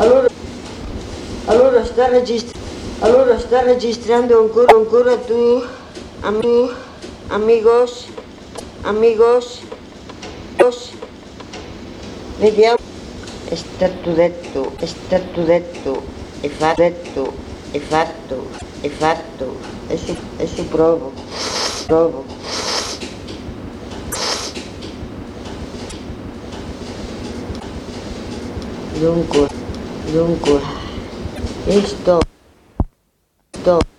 Allora, allora sta registrando ancora tu, amigos, amigos, vediamo. È stato detto, è fatto, adesso provo. Dunque, e sto